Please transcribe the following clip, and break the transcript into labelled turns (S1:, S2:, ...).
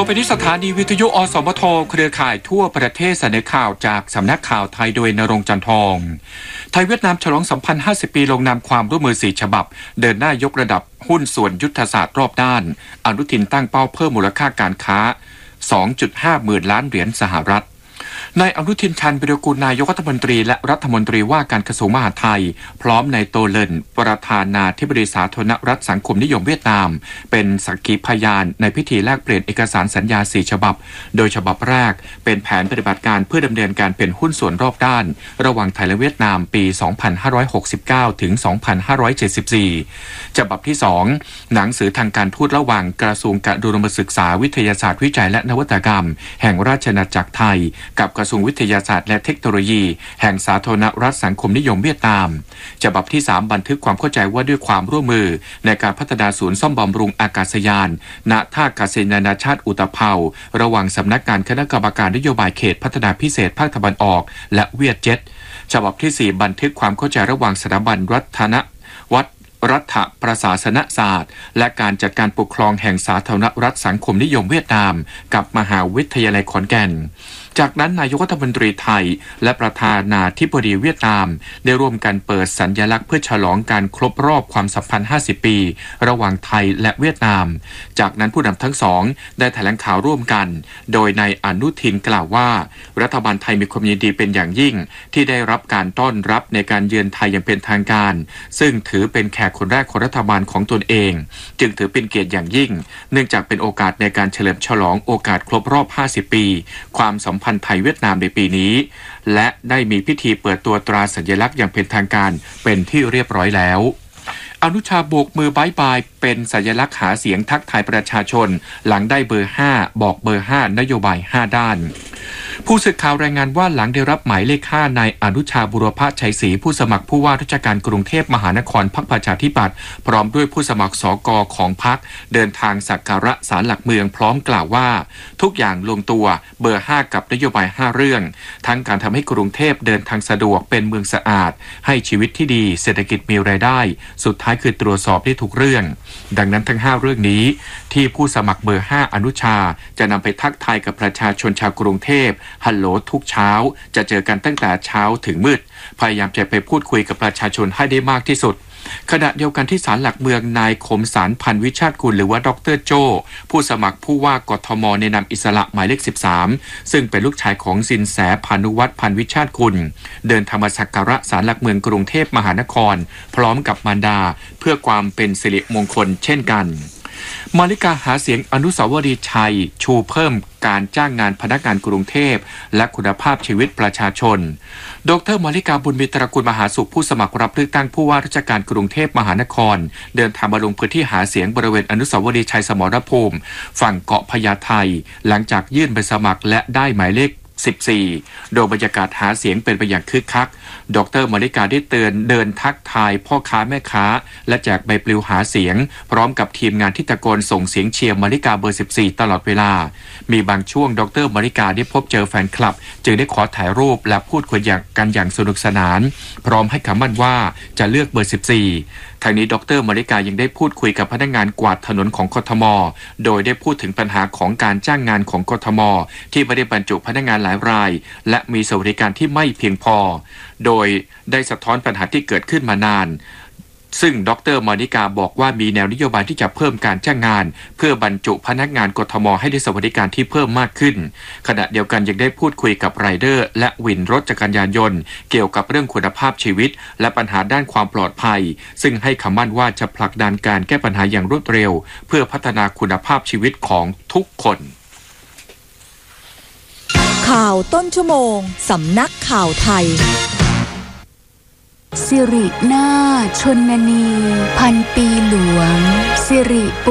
S1: ต่อไปนี้สถานีวิทยุอสมทเครือข่ายทั่วประเทศเสนอข่าวจากสำนักข่าวไทยโดยณรงค์จันทอง ไทยเวียดนามฉลองสัมพันธ์50 ปีลงนามความร่วมมือ4ฉบับเดินหน้ายกระดับหุ้นส่วนยุทธศาสตร์รอบด้านอนุทินตั้งเป้าเพิ่มมูลค่าการค้า 2.5 หมื่นล้านเหรียญสหรัฐนายอนุทินชาญวิรากูลนายกรัฐมนตรีและรัฐมนตรีว่าการกระทรวงมหาดไทยพร้อมนายโตเลินประธานาธิบดีสาธารณรัฐสังคมนิยมเวียดนามเป็นสักขีพยานในพิธีแลกเปลี่ยนเอกสารสัญญา4ฉบับโดยฉบับแรกเป็นแผนปฏิบัติการเพื่อดำเนินการเป็นหุ้นส่วนรอบด้านระหว่างไทยและเวียดนามปี 2569 ถึง 2574 ฉบับที่ 2 หนังสือทางการทูตระหว่างกระทรวงการอุดมศึกษาวิทยาศาสตร์วิจัยและนวัตกรรมแห่งราชอาณาจักรไทยกับกระทรวงวิทยาศาสตร์และเทคโนโลยีแห่งสาธารณรัฐสังคมนิยมเวียดนามฉบับที่ 3 บันทึกความเข้าใจว่าด้วยความร่วมมือในการพัฒนาศูนย์ซ่อมบำรุงอากาศยานณท่าอากาศยานนานาชาติอุตภเปาระหว่างสำนักงานคณะกรรมการนโยบายเขตพัฒนาพิเศษภาคตะวันออกและเวียดเจ็ตฉบับที่ 4 บันทึกความเข้าใจระหว่างสถาบันรัฐประศาสนศาสตร์และการจัดการปกครองแห่งสาธารณรัฐสังคมนิยมเวียดนามกับมหาวิทยาลัยขอนแก่นจากนั้นนายกรัฐมนตรีไทยและประธานาธิบดีเวียดนามได้ร่วมกันเปิดสัญลักษณ์เพื่อฉลองการครบรอบความสัมพันธ์50 ปีระหว่างไทยและเวียดนามจากนั้นผู้นำทั้งสองได้แถลงข่าวร่วมกันโดยนายอนุทินกล่าวว่ารัฐบาลไทยมีความยินดีเป็นอย่างยิ่งที่ได้รับการต้อนรับในการเยือนไทยอย่างเป็นทางการซึ่งถือเป็นแขกคนแรกของรัฐบาลของตนเองจึงถือเป็นเกียรติอย่างยิ่งเนื่องจากเป็นโอกาสในการเฉลิมฉลองโอกาสครบรอบ50 ปีความสัมพันธ์ไทยเวียดนามในปีนี้และได้มีพิธีเปิดตัวตราสัญลักษณ์อย่างเป็นทางการเป็นที่เรียบร้อยแล้วอนุชาโบกมือบ๊ายบายเป็นสัญลักษณ์หาเสียงทักทายประชาชนหลังได้เบอร์ 5บอกเบอร์ 5นโยบาย5ด้านผู้สื่อข่าวรายงานว่าหลังได้รับหมายเลข 5นายอนุชาบุรพชัยศรีผู้สมัครผู้ว่าราชการกรุงเทพมหานครพรรคประชาธิปัตย์พร้อมด้วยผู้สมัครสกของพรรคเดินทางสักการะศาลหลักเมืองพร้อมกล่าวว่าทุกอย่างลงตัวเบอร์ 5กับนโยบาย5เรื่องทั้งการทำให้กรุงเทพเดินทางสะดวกเป็นเมืองสะอาดให้ชีวิตที่ดีเศรษฐกิจมีรายได้สุดท้ายคือตรวจสอบได้ทุกเรื่องดังนั้นทั้ง5เรื่องนี้ที่ผู้สมัครเบอร์ 5อนุชาจะนำไปทักทายกับประชาชนชาวกรุงเทพฮัลโหลทุกเช้าจะเจอกันตั้งแต่เช้าถึงมืดพยายามจะไปพูดคุยกับประชาชนให้ได้มากที่สุดขณะเดียวกันที่ศาลหลักเมืองนายคมสารพันธ์วิชาติกุลหรือว่าดร.โจ้ผู้สมัครผู้ว่ากทมในนามอิสระหมายเลข13ซึ่งเป็นลูกชายของสินแสพานุวัฒน์พันธ์วิชาติกุลเดินทางมาสักการะศาลหลักเมืองกรุงเทพมหานครพร้อมกับมารดาเพื่อความเป็นสิริมงคลเช่นกันมาริกาหาเสียงอนุสาวรีย์ชัยชูเพิ่มการจ้างงานพนักงานกรุงเทพและคุณภาพชีวิตประชาชนดร.มาริกาบุญมีตระกูลมหาสุขผู้สมัครรับเลือกตั้งผู้ว่าราชการกรุงเทพมหานครเดินทางมาลงพื้นที่หาเสียงบริเวณอนุสาวรีย์ชัยสมรภูมิฝั่งเกาะพญาไทหลังจากยื่นใบสมัครและได้หมายเลข14โดยบรรยากาศหาเสียงเป็นไปอย่างคึกคักดร.มาริกาได้เดินทักทายพ่อค้าแม่ค้าและแจกใบปลิวหาเสียงพร้อมกับทีมงานที่ตะโกนส่งเสียงเชียร์มาริกาเบอร์14ตลอดเวลามีบางช่วงดร.มาริกาได้พบเจอแฟนคลับจึงได้ขอถ่ายรูปและพูดคุยกันอย่างสนุกสนานพร้อมให้คำมั่นว่าจะเลือกเบอร์14ทางนี้ดร.มาริกายังได้พูดคุยกับพนักงานกวาดถนนของกทมโดยได้พูดถึงปัญหาของการจ้างงานของกทมที่ไม่ได้บรรจุพนักงานหลายรายและมีสวัสดิการที่ไม่เพียงพอโดยได้สะท้อนปัญหาที่เกิดขึ้นมานานซึ่งดร.มาริกาบอกว่ามีแนวนโยบายที่จะเพิ่มการจ้างงานเพื่อบรรจุพนักงานกทมให้ได้สวัสดิการที่เพิ่มมากขึ้นขณะเดียวกันยังได้พูดคุยกับไรเดอร์และวินรถจักรยานยนต์เกี่ยวกับเรื่องคุณภาพชีวิตและปัญหาด้านความปลอดภัยซึ่งให้คำมั่นว่าจะผลักดันการแก้ปัญหาอย่างรวดเร็วเพื่อพัฒนาคุณภาพชีวิตของทุกคน
S2: ข่าวต้นชั่วโมงสำนักข่าวไทย
S3: สิรินาถชนนีพันปีหลวงสิริ